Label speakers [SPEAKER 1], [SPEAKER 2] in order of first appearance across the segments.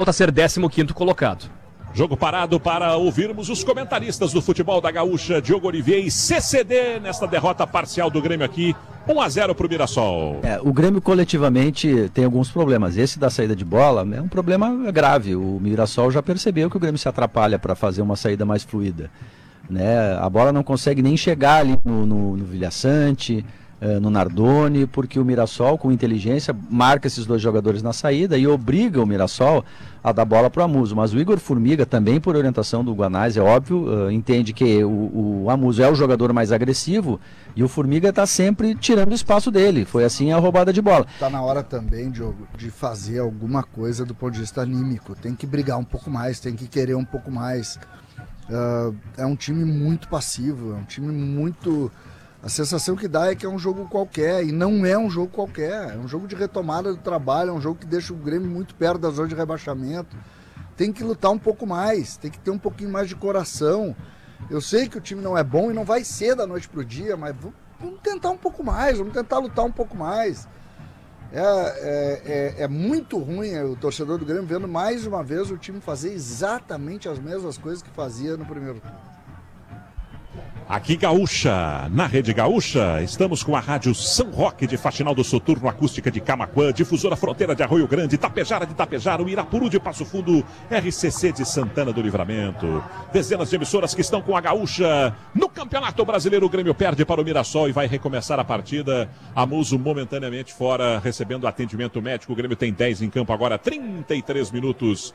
[SPEAKER 1] volta a ser 15º colocado.
[SPEAKER 2] Jogo parado para ouvirmos os comentaristas do futebol da Gaúcha, Diogo Olivier e CCD, nesta derrota parcial do Grêmio aqui, 1-0 para o Mirassol.
[SPEAKER 3] O Grêmio coletivamente tem alguns problemas. Esse da saída de bola é um problema grave. O Mirassol já percebeu que o Grêmio se atrapalha para fazer uma saída mais fluida, né? A bola não consegue nem chegar ali no Vilhaçante, no Nardoni, porque o Mirassol, com inteligência, marca esses dois jogadores na saída e obriga o Mirassol a dar bola para o Amuso. Mas o Igor Formiga, também por orientação do Guanais, é óbvio, entende que o Amuso é o jogador mais agressivo e o Formiga está sempre tirando o espaço dele. Foi assim a roubada de bola.
[SPEAKER 4] Está na hora também, Diogo, de fazer alguma coisa do ponto de vista anímico. Tem que brigar um pouco mais, tem que querer um pouco mais. É um time muito passivo, é um time muito... A sensação que dá é que é um jogo qualquer, e não é um jogo qualquer, é um jogo de retomada do trabalho, é um jogo que deixa o Grêmio muito perto da zona de rebaixamento. Tem que lutar um pouco mais, tem que ter um pouquinho mais de coração. Eu sei que o time não é bom e não vai ser da noite pro dia, mas vamos tentar um pouco mais, vamos tentar lutar um pouco mais. É muito ruim o torcedor do Grêmio vendo mais uma vez o time fazer exatamente as mesmas coisas que fazia no primeiro turno.
[SPEAKER 2] Aqui Gaúcha, na Rede Gaúcha, estamos com a Rádio São Roque de Faxinal do Soturno, Acústica de Camaquã, Difusora Fronteira de Arroio Grande, Tapejara de Tapejara, o Irapuru de Passo Fundo, RCC de Santana do Livramento. Dezenas de emissoras que estão com a Gaúcha. No Campeonato Brasileiro, o Grêmio perde para o Mirassol e vai recomeçar a partida. Amuso momentaneamente fora, recebendo atendimento médico. O Grêmio tem 10 em campo agora, 33 minutos.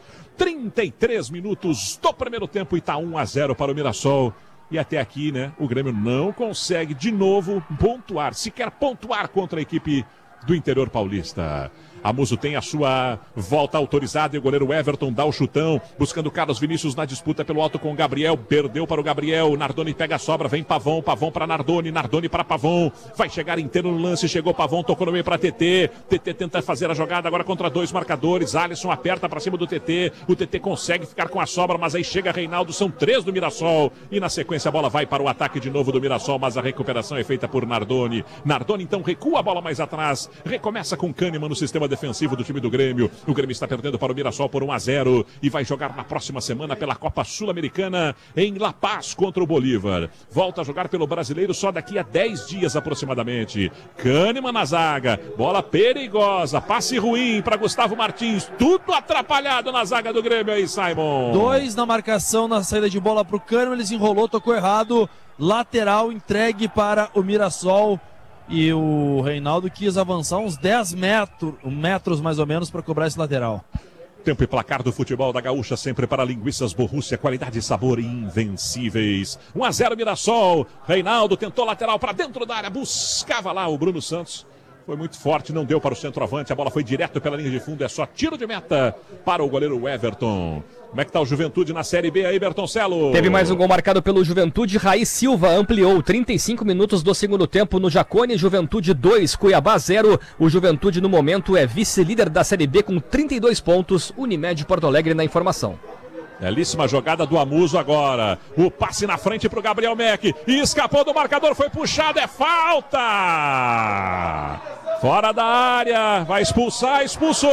[SPEAKER 2] 33 minutos do primeiro tempo e está 1-0 para o Mirassol. E até aqui, né, o Grêmio não consegue de novo pontuar, sequer pontuar contra a equipe do interior paulista. Amuso tem a sua volta autorizada e o goleiro Everton dá o chutão, buscando Carlos Vinícius na disputa pelo alto com o Gabriel, perdeu para o Gabriel, Nardoni pega a sobra, vem Pavão, Pavão para Nardoni, Nardoni para Pavão, vai chegar inteiro no lance, chegou Pavão, tocou no meio para TT, TT tenta fazer a jogada agora contra dois marcadores, Alisson aperta para cima do TT, o TT consegue ficar com a sobra, mas aí chega Reinaldo, são 3 do Mirassol, e na sequência a bola vai para o ataque de novo do Mirassol, mas a recuperação é feita por Nardoni, Nardoni então recua a bola mais atrás, recomeça com Kahneman no sistema defensivo do time do Grêmio. O Grêmio está perdendo para o Mirassol por 1-0 e vai jogar na próxima semana pela Copa Sul-Americana em La Paz contra o Bolívar. Volta a jogar pelo Brasileiro só daqui a 10 dias aproximadamente. Kahneman na zaga, bola perigosa, passe ruim para Gustavo Martins, tudo atrapalhado na zaga do Grêmio aí, Simon.
[SPEAKER 5] 2 na marcação, na saída de bola para o Kahneman, ele se enrolou, tocou errado, lateral entregue para o Mirassol. E o Reinaldo quis avançar uns 10 metros mais ou menos para cobrar esse lateral.
[SPEAKER 2] Tempo e placar do futebol da Gaúcha, sempre para linguiças Borrússia, qualidade e sabor invencíveis. 1-0 Mirassol, Reinaldo tentou lateral para dentro da área, buscava lá o Bruno Santos. Foi muito forte, não deu para o centroavante, a bola foi direto pela linha de fundo, é só tiro de meta para o goleiro Everton. Como é que tá o Juventude na Série B aí, Bertoncelo?
[SPEAKER 1] Teve mais um gol marcado pelo Juventude, Raí Silva ampliou 35 minutos do segundo tempo no Jacone, Juventude 2, Cuiabá 0. O Juventude no momento é vice-líder da Série B com 32 pontos, Unimed Porto Alegre na informação.
[SPEAKER 2] Belíssima jogada do Amuso agora. O passe na frente para o Gabriel Meck. E escapou do marcador, foi puxado, é falta! Fora da área, vai expulsar, expulsou!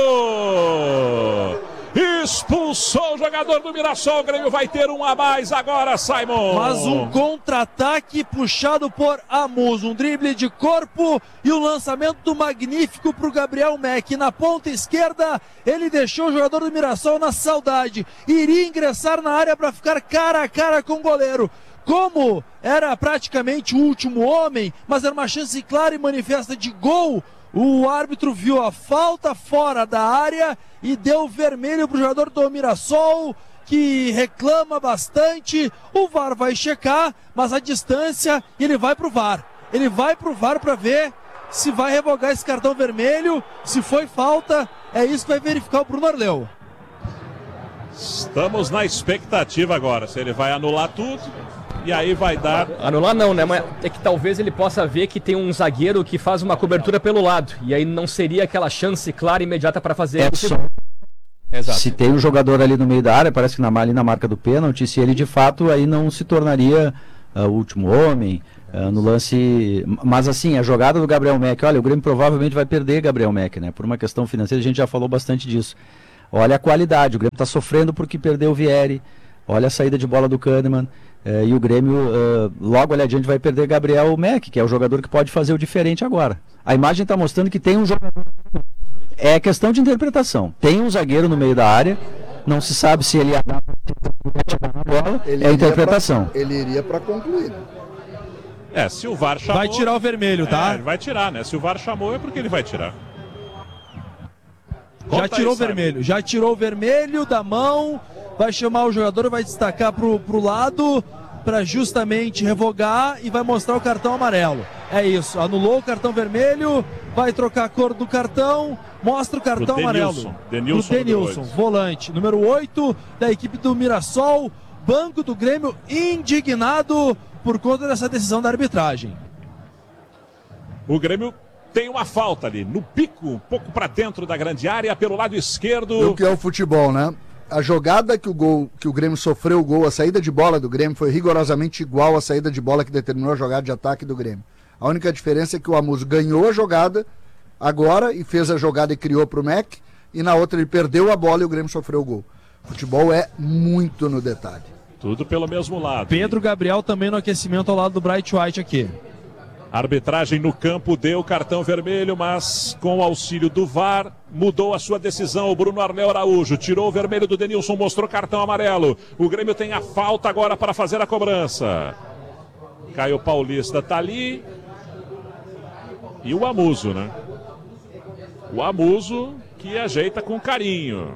[SPEAKER 2] Expulsou o jogador do Mirassol, o Grêmio vai ter um a mais agora, Simon.
[SPEAKER 5] Mas um contra-ataque puxado por Amuso, um drible de corpo e um lançamento magnífico para o Gabriel Meck. Na ponta esquerda, ele deixou o jogador do Mirassol na saudade. Iria ingressar na área para ficar cara a cara com o goleiro. Como era praticamente o último homem, mas era uma chance clara e manifesta de gol, o árbitro viu a falta fora da área e deu vermelho para o jogador do Mirassol, que reclama bastante. O VAR vai checar, mas a distância, ele vai para o VAR. Ele vai para o VAR para ver se vai revogar esse cartão vermelho, se foi falta. É isso que vai verificar o Bruno Arleu.
[SPEAKER 2] Estamos na expectativa agora, se ele vai anular tudo. E aí vai dar...
[SPEAKER 1] Anular não, né? Mas é que talvez ele possa ver que tem um zagueiro que faz uma cobertura pelo lado. E aí não seria aquela chance clara e imediata para fazer...
[SPEAKER 3] Exato. Se tem um jogador ali no meio da área, parece que ali na marca do pênalti, se ele de fato aí não se tornaria o último homem, no lance... Mas assim, a jogada do Gabriel Meck, olha, o Grêmio provavelmente vai perder Gabriel Meck, né? Por uma questão financeira, a gente já falou bastante disso. Olha a qualidade, o Grêmio está sofrendo porque perdeu o Vieri, olha a saída de bola do Kahneman, e o Grêmio logo ali adiante vai perder Gabriel Mack, que é o jogador que pode fazer o diferente agora. A imagem está mostrando que tem um jogador... É questão de interpretação. Tem um zagueiro no meio da área, não se sabe se ele ia dar na bola, é interpretação.
[SPEAKER 4] Ele iria para concluir.
[SPEAKER 2] Se o VAR chamou...
[SPEAKER 5] Vai tirar o vermelho, tá?
[SPEAKER 2] Ele vai tirar, né? Se o VAR chamou é porque ele vai tirar.
[SPEAKER 5] Já tirou o vermelho, já tirou o vermelho da mão, vai chamar o jogador, vai destacar pro lado para justamente revogar e vai mostrar o cartão amarelo. É isso, anulou o cartão vermelho, vai trocar a cor do cartão, mostra o cartão amarelo. Denilson, volante, número 8 da equipe do Mirassol, banco do Grêmio indignado por conta dessa decisão da arbitragem.
[SPEAKER 2] O Grêmio tem uma falta ali, no pico, um pouco para dentro da grande área, pelo lado esquerdo.
[SPEAKER 4] O que é o futebol, né? A jogada que o Grêmio sofreu o gol, a saída de bola do Grêmio foi rigorosamente igual à saída de bola que determinou a jogada de ataque do Grêmio. A única diferença é que o Amuso ganhou a jogada agora e fez a jogada e criou para o Mack, e na outra ele perdeu a bola e o Grêmio sofreu o gol. Futebol é muito no detalhe.
[SPEAKER 2] Tudo pelo mesmo lado.
[SPEAKER 5] Pedro Gabriel também no aquecimento ao lado do Bright White aqui.
[SPEAKER 2] A arbitragem no campo deu cartão vermelho, mas com o auxílio do VAR mudou a sua decisão. O Bruno Arleu Araújo tirou o vermelho do Denilson, mostrou cartão amarelo. O Grêmio tem a falta agora para fazer a cobrança. Caio Paulista tá ali. E o Amuso, né? O Amuso que ajeita com carinho.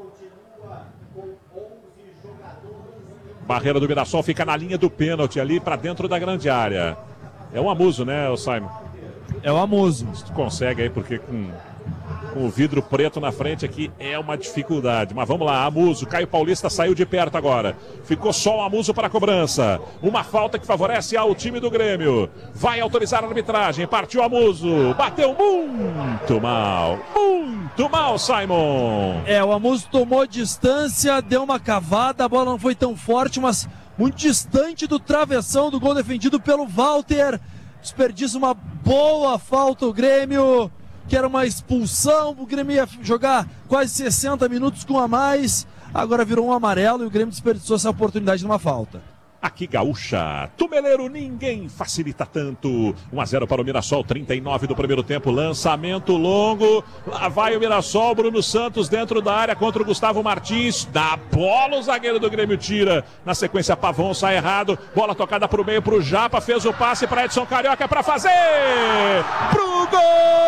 [SPEAKER 2] Barreira do Mirassol fica na linha do pênalti ali para dentro da grande área. É um Amuso, né, Simon?
[SPEAKER 5] É o Amuso.
[SPEAKER 2] Se tu consegue aí, porque com o vidro preto na frente aqui é uma dificuldade. Mas vamos lá, Amuso, Caio Paulista saiu de perto agora. Ficou só o Amuso para a cobrança. Uma falta que favorece ao time do Grêmio. Vai autorizar a arbitragem. Partiu Amuso. Bateu muito mal. Muito mal, Simon.
[SPEAKER 5] O Amuso tomou distância, deu uma cavada. A bola não foi tão forte, mas muito distante do travessão do gol defendido pelo Walter. Desperdiça uma boa falta o Grêmio, que era uma expulsão. O Grêmio ia jogar quase 60 minutos com a mais. Agora virou um amarelo e o Grêmio desperdiçou essa oportunidade numa falta.
[SPEAKER 2] Aqui Gaúcha, Tumeleiro, ninguém facilita tanto. 1-0 para o Mirassol, 39 do primeiro tempo, lançamento longo. Lá vai o Mirassol, Bruno Santos dentro da área contra o Gustavo Martins. Dá bola, o zagueiro do Grêmio tira. Na sequência, Pavão sai errado. Bola tocada para o meio, para o Japa. Fez o passe para Edson Carioca para fazer. Pro gol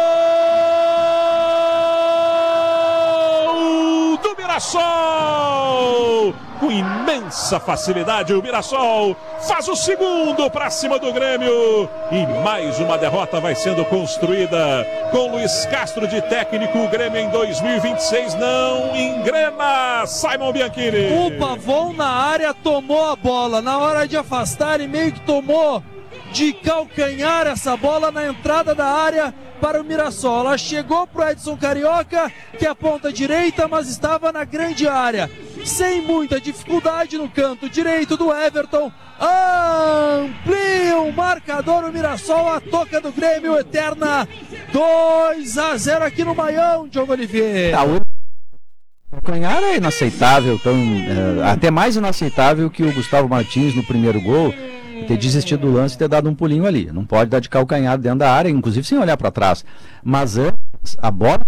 [SPEAKER 2] do Mirassol. Com imensa facilidade, o Mirassol faz o segundo para cima do Grêmio. E mais uma derrota vai sendo construída. Com Luiz Castro de técnico, o Grêmio em 2026 não engrena. Simon Bianchini.
[SPEAKER 5] O Pavão na área tomou a bola. Na hora de afastar, e meio que tomou de calcanhar essa bola na entrada da área para o Mirassol. Ela chegou para o Edson Carioca, que é a ponta direita, mas estava na grande área. Sem muita dificuldade no canto direito do Everton. Amplia o marcador o Mirassol, a toca do Grêmio eterna. 2-0 aqui no Maião, Diogo Oliveira.
[SPEAKER 3] O calcanhar é inaceitável, até mais inaceitável que o Gustavo Martins no primeiro gol ter desistido do lance e ter dado um pulinho ali. Não pode dar de calcanhar dentro da área, inclusive sem olhar para trás. Mas antes, a bola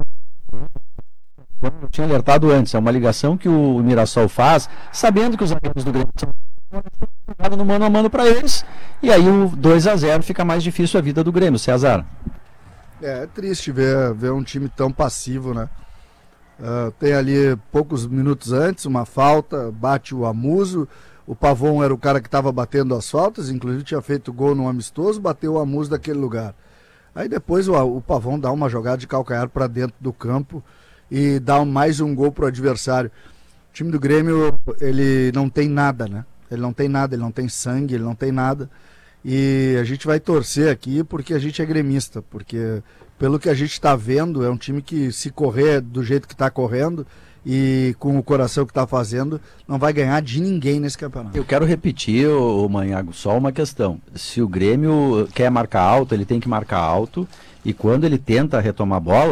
[SPEAKER 3] eu tinha alertado antes, é uma ligação que o Mirassol faz, sabendo que os zagueiros do Grêmio são no mano a mano para eles, e aí o 2-0 fica mais difícil a vida do Grêmio, César.
[SPEAKER 4] É triste ver um time tão passivo, né? Tem ali poucos minutos antes uma falta, bate o Amuso. O Pavão era o cara que estava batendo as faltas, inclusive tinha feito gol no amistoso, bateu o Amuso daquele lugar. Aí depois o Pavão dá uma jogada de calcanhar para dentro do campo e dá mais um gol pro adversário. O time do Grêmio, ele não tem nada, né? Ele não tem nada, ele não tem sangue, ele não tem nada. E a gente vai torcer aqui porque a gente é gremista, porque pelo que a gente está vendo, é um time que, se correr do jeito que está correndo e com o coração que está fazendo, não vai ganhar de ninguém nesse campeonato.
[SPEAKER 3] Eu quero repetir, Manhago, só uma questão. Se o Grêmio quer marcar alto, ele tem que marcar alto, e quando ele tenta retomar a bola,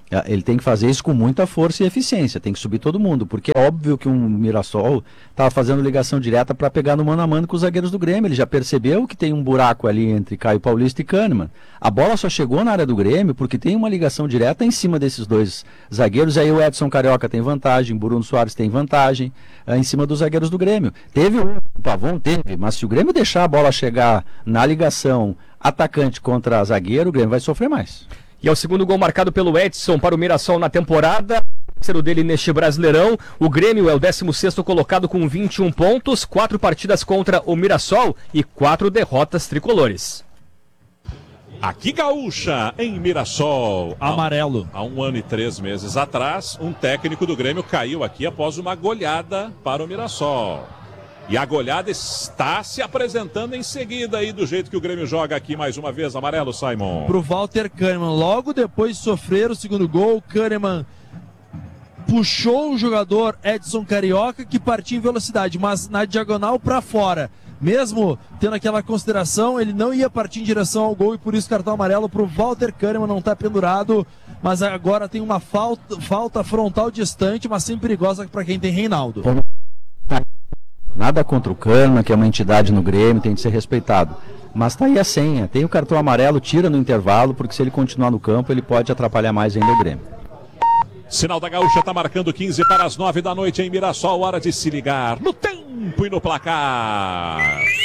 [SPEAKER 3] Ele tem que fazer isso com muita força e eficiência, tem que subir todo mundo, porque é óbvio que um Mirassol estava fazendo ligação direta para pegar no mano a mano com os zagueiros do Grêmio. Ele já percebeu que tem um buraco ali entre Caio Paulista e Kahneman. A bola só chegou na área do Grêmio porque tem uma ligação direta em cima desses dois zagueiros. Aí o Edson Carioca tem vantagem, Bruno Soares tem vantagem em cima dos zagueiros do Grêmio. Teve o Pavon, mas se o Grêmio deixar a bola chegar na ligação atacante contra zagueiro, o Grêmio vai sofrer mais.
[SPEAKER 1] E é o segundo gol marcado pelo Edson para o Mirassol na temporada. O terceiro dele neste Brasileirão. O Grêmio é o 16º colocado com 21 pontos, 4 partidas contra o Mirassol e 4 derrotas tricolores.
[SPEAKER 2] Aqui Gaúcha, em Mirassol.
[SPEAKER 5] Amarelo.
[SPEAKER 2] Há 1 ano e 3 meses atrás, um técnico do Grêmio caiu aqui após uma goleada para o Mirassol. E a goleada está se apresentando em seguida aí, do jeito que o Grêmio joga aqui mais uma vez. Amarelo, Simon.
[SPEAKER 5] Pro Walter Kahneman. Logo depois de sofrer o segundo gol, Kahneman puxou o jogador Edson Carioca, que partia em velocidade, mas na diagonal para fora. Mesmo tendo aquela consideração, ele não ia partir em direção ao gol e por isso cartão amarelo pro Walter Kahneman. Não está pendurado, mas agora tem uma falta frontal distante, mas sempre perigosa para quem tem Reinaldo.
[SPEAKER 3] Nada contra o Kahneman, que é uma entidade no Grêmio, tem de ser respeitado. Mas tá aí a senha, tem o cartão amarelo, tira no intervalo, porque se ele continuar no campo, ele pode atrapalhar mais ainda o Grêmio.
[SPEAKER 2] Sinal da Gaúcha está marcando 15 para as 9 da noite em Mirassol. Hora de se ligar no tempo e no placar.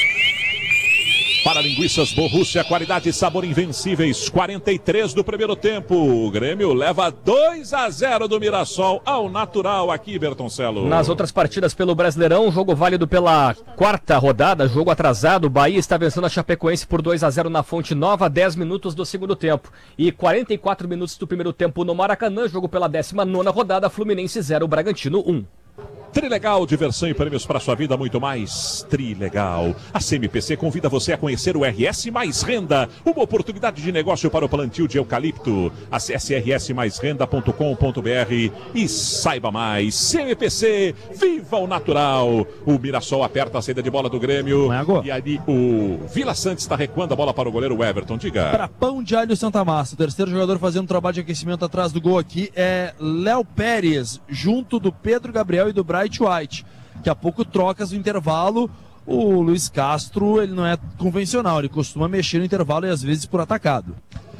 [SPEAKER 2] Para linguiças Borrússia, qualidade e sabor invencíveis. 43 do primeiro tempo. O Grêmio leva 2-0 do Mirassol ao natural aqui, Bertoncello.
[SPEAKER 1] Nas outras partidas pelo Brasileirão, jogo válido pela quarta rodada, jogo atrasado. O Bahia está vencendo a Chapecoense por 2-0 na Fonte Nova, 10 minutos do segundo tempo. E 44 minutos do primeiro tempo no Maracanã, jogo pela 19ª rodada, Fluminense 0, Bragantino 1.
[SPEAKER 2] Trilegal, diversão e prêmios para sua vida, muito mais. Trilegal. A CMPC convida você a conhecer o RS Mais Renda, uma oportunidade de negócio para o plantio de eucalipto. Acesse rsmaisrenda.com.br e saiba mais. CMPC, viva o natural. O Mirassol aperta a saída de bola do Grêmio. E ali o Vila Sante está recuando a bola para o goleiro Everton. Diga.
[SPEAKER 5] Para Pão de Alho Santa Massa, o terceiro jogador fazendo um trabalho de aquecimento atrás do gol aqui é Léo Pérez, junto do Pedro Gabriel e do Bright White. Daqui a pouco trocas no intervalo. O Luiz Castro, ele não é convencional, ele costuma mexer no intervalo e às vezes por atacado.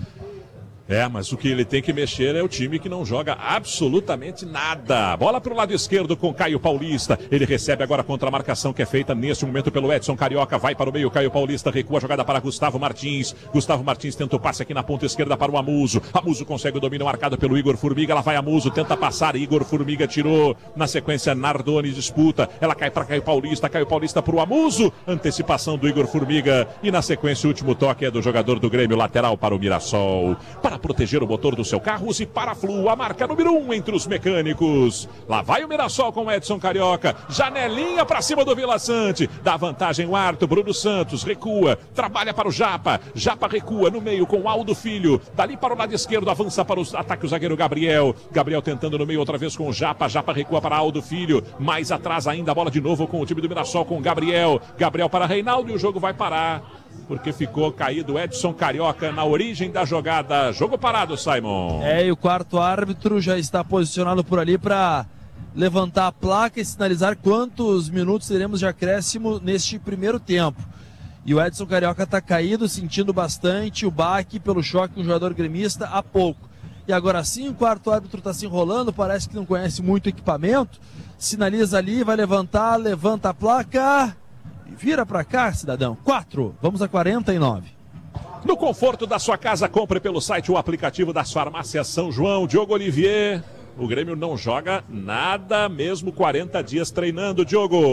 [SPEAKER 2] Mas o que ele tem que mexer é o time que não joga absolutamente nada. Bola para o lado esquerdo com Caio Paulista. Ele recebe agora contra a marcação que é feita neste momento pelo Edson Carioca. Vai para o meio, Caio Paulista recua a jogada para Gustavo Martins. Gustavo Martins tenta o passe aqui na ponta esquerda para o Amuso. Amuso consegue o domínio marcado pelo Igor Formiga. Ela vai Amuso, tenta passar. Igor Formiga tirou. Na sequência, Nardoni disputa. Ela cai para Caio Paulista. Caio Paulista para o Amuso. Antecipação do Igor Formiga. E na sequência, o último toque é do jogador do Grêmio, lateral para o Mirassol. Para proteger o motor do seu carro, use Paraflu, a marca número 1 entre os mecânicos. Lá vai o Mirassol com Edson Carioca, janelinha para cima do Vila Sante, dá vantagem o Arthur, Bruno Santos, recua, trabalha para o Japa, Japa recua no meio com Aldo Filho, dali para o lado esquerdo, avança para o ataque o zagueiro Gabriel, Gabriel tentando no meio outra vez com o Japa, Japa recua para Aldo Filho, mais atrás ainda a bola de novo com o time do Mirassol, com Gabriel, Gabriel para Reinaldo e o jogo vai parar, porque ficou caído Edson Carioca na origem da jogada. Jogo parado, Simon.
[SPEAKER 5] E o quarto árbitro já está posicionado por ali para levantar a placa e sinalizar quantos minutos teremos de acréscimo neste primeiro tempo. E o Edson Carioca está caído, sentindo bastante o baque pelo choque com o jogador gremista há pouco. E agora sim, o quarto árbitro está se enrolando, parece que não conhece muito o equipamento. Sinaliza ali, vai levantar, levanta a placa... Vira pra cá, cidadão. 4. Vamos a 49.
[SPEAKER 2] No conforto da sua casa, compre pelo site o aplicativo das farmácias São João. Diogo Olivier. O Grêmio não joga nada, mesmo 40 dias treinando, Diogo.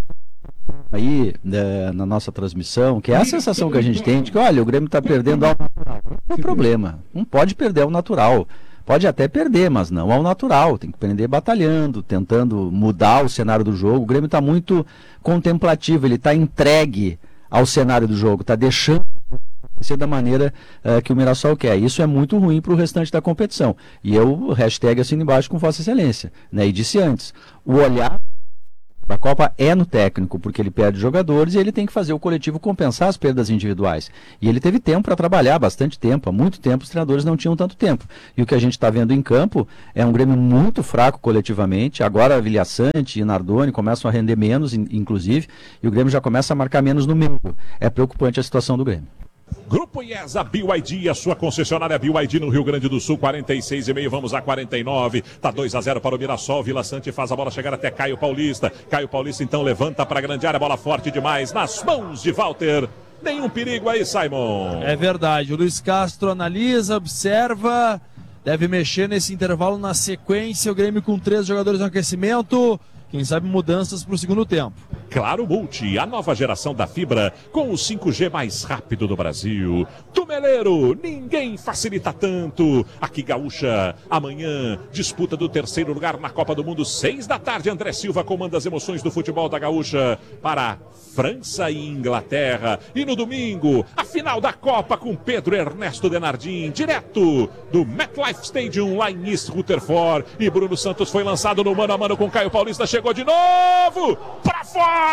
[SPEAKER 3] Aí, na nossa transmissão, que é a sensação que a gente tem de que, olha, o Grêmio tá perdendo ao natural. Não tem problema. Não pode perder ao natural. Pode até perder, mas não ao natural. Tem que aprender batalhando, tentando mudar o cenário do jogo. O Grêmio está muito contemplativo, ele está entregue ao cenário do jogo, está deixando ser da maneira que o Mirassol quer. Isso é muito ruim para o restante da competição. E eu, hashtag assino embaixo com Vossa Excelência. Né? E disse antes, o olhar A Copa é no técnico, porque ele perde jogadores e ele tem que fazer o coletivo compensar as perdas individuais. E ele teve tempo para trabalhar, bastante tempo. Há muito tempo os treinadores não tinham tanto tempo. E o que a gente está vendo em campo é um Grêmio muito fraco coletivamente. Agora Vilhaçante e Nardoni começam a render menos, inclusive, e o Grêmio já começa a marcar menos no meio. É preocupante a situação do Grêmio.
[SPEAKER 2] Grupo IESA BYD, a sua concessionária BYD no Rio Grande do Sul, 46,5, vamos a 49, tá 2-0 para o Mirassol, Vila Sante faz a bola chegar até Caio Paulista então levanta para a grande área, bola forte demais, nas mãos de Walter, nenhum perigo aí, Simon.
[SPEAKER 5] É verdade, o Luiz Castro analisa, observa, deve mexer nesse intervalo na sequência, o Grêmio com 3 jogadores no aquecimento, quem sabe mudanças para o segundo tempo.
[SPEAKER 2] Claro Multi, a nova geração da fibra com o 5G mais rápido do Brasil. Tumeleiro, ninguém facilita tanto. Aqui Gaúcha, amanhã, disputa do 3º lugar na Copa do Mundo, 6 da tarde. André Silva comanda as emoções do futebol da Gaúcha para França e Inglaterra. E no domingo, a final da Copa com Pedro Ernesto Denardim, direto do MetLife Stadium lá em East Rutherford. E Bruno Santos foi lançado no mano a mano com Caio Paulista, chegou de novo para fora!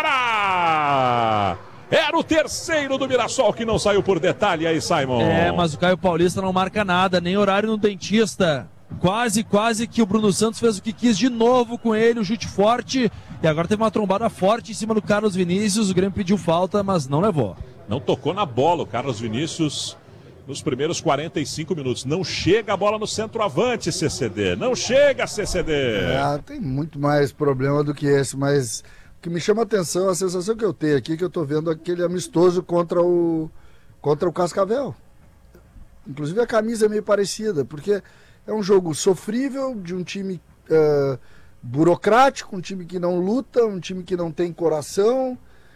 [SPEAKER 2] Era o 3º do Mirassol que não saiu por detalhe aí, Simon.
[SPEAKER 5] Mas o Caio Paulista não marca nada, nem horário no dentista. Quase que o Bruno Santos fez o que quis de novo com ele, o chute forte. E agora teve uma trombada forte em cima do Carlos Vinícius. O Grêmio pediu falta, mas não levou.
[SPEAKER 2] Não tocou na bola o Carlos Vinícius nos primeiros 45 minutos. Não chega a bola no centroavante, CCD. Não chega, CCD.
[SPEAKER 4] Tem muito mais problema do que esse, mas o que me chama a atenção, a sensação que eu tenho aqui, que eu tô vendo aquele amistoso contra o Cascavel. Inclusive a camisa é meio parecida, porque é um jogo sofrível, de um time burocrático, um time que não luta, um time que não tem coração.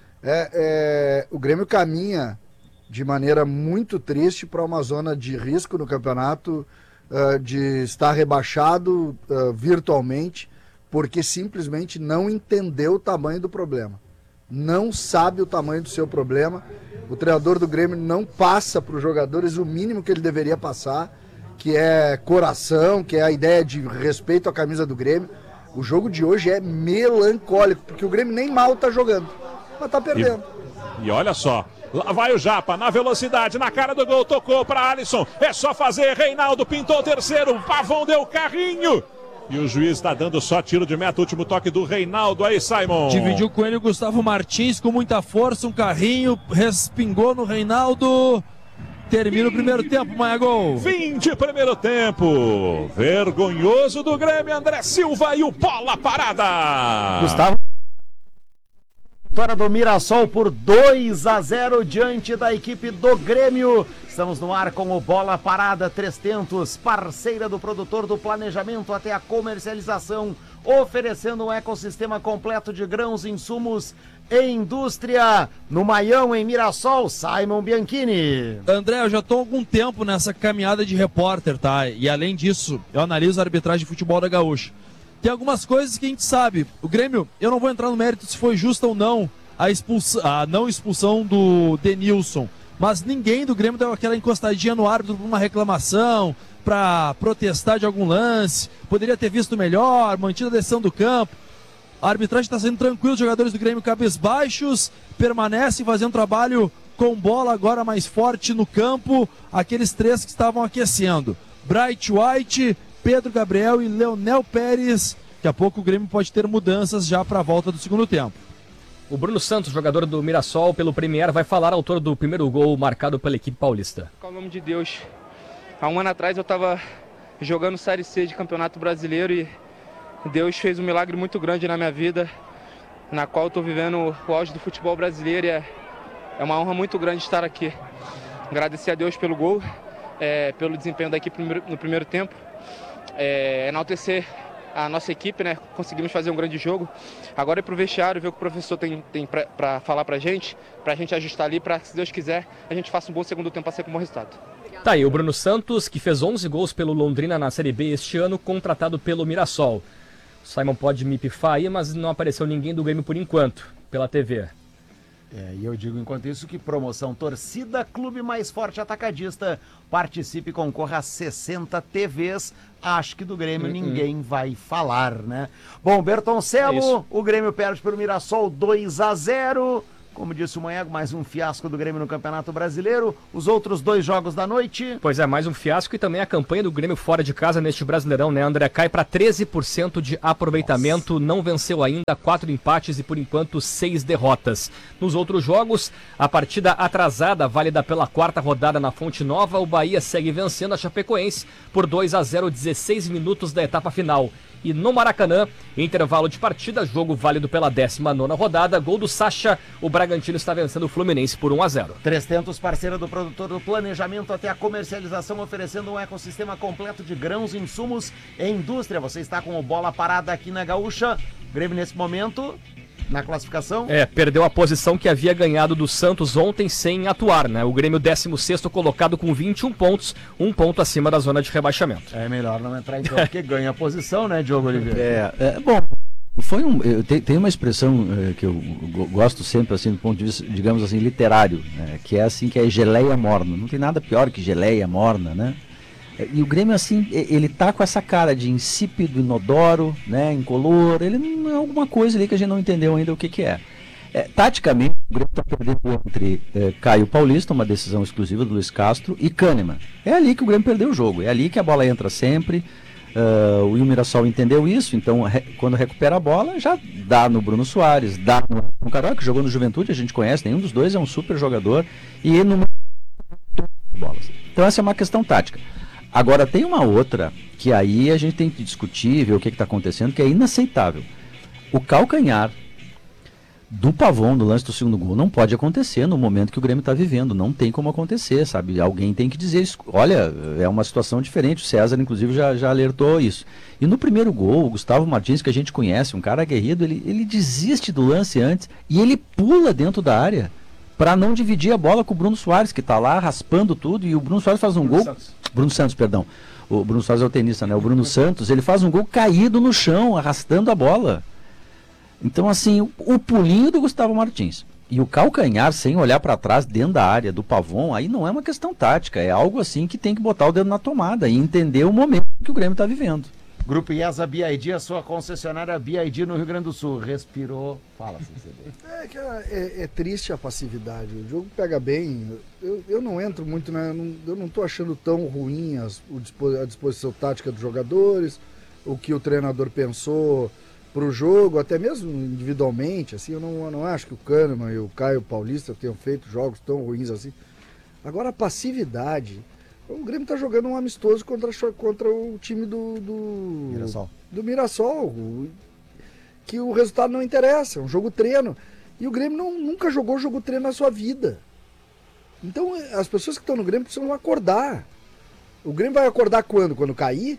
[SPEAKER 4] O Grêmio caminha de maneira muito triste para uma zona de risco no campeonato, de estar rebaixado virtualmente, porque simplesmente não entendeu o tamanho do problema. Não sabe o tamanho do seu problema. O treinador do Grêmio não passa para os jogadores o mínimo que ele deveria passar, que é coração, que é a ideia de respeito à camisa do Grêmio. O jogo de hoje é melancólico, porque o Grêmio nem mal está jogando, mas está perdendo.
[SPEAKER 2] E olha só, lá vai o Japa, na velocidade, na cara do gol, tocou para Alisson, é só fazer, Reinaldo pintou o 3º, Pavão deu carrinho. E o juiz está dando só tiro de meta, último toque do Reinaldo aí, Simon.
[SPEAKER 5] Dividiu com ele o Gustavo Martins com muita força, um carrinho, respingou no Reinaldo. Termina o primeiro tempo, Maia Gol.
[SPEAKER 2] Fim de primeiro tempo. Vergonhoso do Grêmio, André Silva e o bola parada.
[SPEAKER 6] Gustavo. Vitória do Mirassol por 2-0 diante da equipe do Grêmio. Estamos no ar com o Bola Parada 300, parceira do produtor do planejamento até a comercialização, oferecendo um ecossistema completo de grãos, insumos e indústria. No Maião, em Mirassol, Simon Bianchini.
[SPEAKER 5] André, eu já estou há algum tempo nessa caminhada de repórter, tá? E além disso, eu analiso a arbitragem de futebol da Gaúcha. Tem algumas coisas que a gente sabe. O Grêmio, eu não vou entrar no mérito se foi justa ou não a não expulsão do Denilson. Mas ninguém do Grêmio deu aquela encostadinha no árbitro por uma reclamação, para protestar de algum lance. Poderia ter visto melhor, mantido a decisão do campo. A arbitragem está sendo tranquila, os jogadores do Grêmio cabisbaixos, permanecem fazendo trabalho com bola agora mais forte no campo. Aqueles 3 que estavam aquecendo. Bright White, Pedro Gabriel e Leonel Pérez. Daqui a pouco o Grêmio pode ter mudanças já para a volta do segundo tempo.
[SPEAKER 1] O Bruno Santos, jogador do Mirassol pelo Premier, vai falar, autor do primeiro gol marcado pela equipe paulista.
[SPEAKER 7] Com o nome de Deus, há um ano atrás eu estava jogando Série C de Campeonato Brasileiro e Deus fez um milagre muito grande na minha vida, na qual eu estou vivendo o auge do futebol brasileiro e é uma honra muito grande estar aqui. Agradecer a Deus pelo gol, pelo desempenho da equipe no primeiro tempo, enaltecer a nossa equipe, né? Conseguimos fazer um grande jogo. Agora é pro vestiário, ver o que o professor tem para falar pra gente ajustar ali, para se Deus quiser, a gente faça um bom segundo tempo para ser com um bom resultado.
[SPEAKER 1] Tá aí, o Bruno Santos, que fez 11 gols pelo Londrina na Série B este ano, contratado pelo Mirassol. O Simon pode me pifar aí, mas não apareceu ninguém do Grêmio por enquanto, pela TV.
[SPEAKER 6] E eu digo, enquanto isso, que promoção torcida, clube mais forte atacadista, participe e concorra a 60 TVs. Acho que do Grêmio ninguém vai falar, né? Bom, Bertoncello, o Grêmio perde para o Mirassol 2-0. Como disse o Manhego, mais um fiasco do Grêmio no Campeonato Brasileiro. Os outros 2 jogos da noite.
[SPEAKER 1] Pois é, mais um fiasco e também a campanha do Grêmio fora de casa neste Brasileirão, né, André? Cai para 13% de aproveitamento, não venceu ainda, 4 empates e por enquanto 6 derrotas. Nos outros jogos, a partida atrasada, válida pela 4ª rodada na Fonte Nova, o Bahia segue vencendo a Chapecoense por 2-0, 16 minutos da etapa final. E no Maracanã, intervalo de partida, jogo válido pela 19ª rodada, gol do Sacha, o Bragantino está vencendo o Fluminense por 1-0.
[SPEAKER 6] 300, parceira do produtor do planejamento até a comercialização, oferecendo um ecossistema completo de grãos, insumos e indústria. Você está com o Bola Parada aqui na Gaúcha. Grêmio nesse momento, na classificação.
[SPEAKER 1] Perdeu a posição que havia ganhado do Santos ontem sem atuar, né? O Grêmio 16º colocado com 21 pontos, 1 ponto acima da zona de rebaixamento.
[SPEAKER 6] É melhor não entrar em campo, porque ganha a posição, né, Diogo Oliveira?
[SPEAKER 3] Bom, tem uma expressão que eu gosto sempre, assim, do ponto de vista, digamos assim, literário, né, que é assim, que é geleia morna. Não tem nada pior que geleia morna, né? E o Grêmio, assim, ele tá com essa cara de insípido, inodoro, né, incolor. Ele não é alguma coisa ali que a gente não entendeu ainda o que é. Taticamente, o Grêmio está perdendo entre Caio Paulista, uma decisão exclusiva do Luiz Castro, e Kahneman. É ali que o Grêmio perdeu o jogo, é ali que a bola entra sempre. O Mirassol entendeu isso, então quando recupera a bola, já dá no Bruno Soares, dá no Carol, que jogou no Juventude, a gente conhece, nenhum dos dois é um super jogador, e ele não bolas. Então essa é uma questão tática. Agora tem uma outra, que aí a gente tem que discutir, ver o que está acontecendo, que é inaceitável. O calcanhar do Pavon no lance do segundo gol não pode acontecer no momento que o Grêmio está vivendo, não tem como acontecer, sabe? Alguém tem que dizer isso. Olha, é uma situação diferente, o César inclusive já alertou isso. E no primeiro gol, o Gustavo Martins, que a gente conhece, um cara aguerrido, ele desiste do lance antes e ele pula dentro da área para não dividir a bola com o Bruno Soares, que está lá raspando tudo, e o Bruno Soares faz um gol... Bruno Santos, perdão. O Bruno Soares é o tenista, né? O Bruno Santos, ele faz um gol caído no chão, arrastando a bola. Então, assim, o pulinho do Gustavo Martins e o calcanhar sem olhar para trás dentro da área do Pavon, aí não é uma questão tática, é algo assim que tem que botar o dedo na tomada e entender o momento que o Grêmio está vivendo.
[SPEAKER 6] Grupo IESA BID, a sua concessionária BID no Rio Grande do Sul. Respirou, fala, CCD.
[SPEAKER 4] É triste a passividade. O jogo pega bem. Eu não entro muito, né? Eu não estou achando tão ruim a disposição tática dos jogadores, o que o treinador pensou para o jogo, até mesmo individualmente. Assim, eu não acho que o Kahneman e o Caio Paulista tenham feito jogos tão ruins assim. Agora a passividade. O Grêmio está jogando um amistoso contra o time do Mirassol, que o resultado não interessa, é um jogo treino. E o Grêmio nunca jogou jogo treino na sua vida. Então as pessoas que estão no Grêmio precisam acordar. O Grêmio vai acordar quando? Quando cair?